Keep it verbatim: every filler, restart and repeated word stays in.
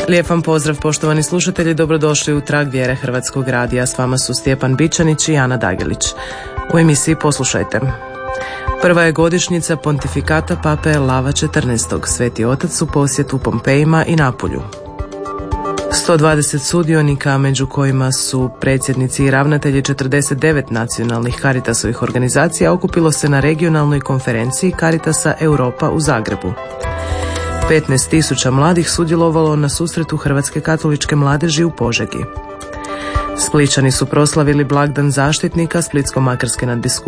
Lijep vam pozdrav, poštovani slušatelji, dobrodošli u Trag vjere Hrvatskog radija. S vama su Stjepan Bičanić i Ana Dagelić. U emisiji poslušajte. Prva je godišnjica pontifikata pape Lava četrnaestog. Sveti otac u posjetu Pompejima i Napulju. sto dvadeset sudionika, među kojima su predsjednici i ravnatelji četrdeset devet nacionalnih Caritasovih organizacija, okupilo se na regionalnoj konferenciji Caritasa Europa u Zagrebu. petnaest tisuća mladih sudjelovalo na susretu Hrvatske katoličke mladeži u Požegi. Splićani su proslavili blagdan zaštitnika Splitsko-makarske nadbiskupije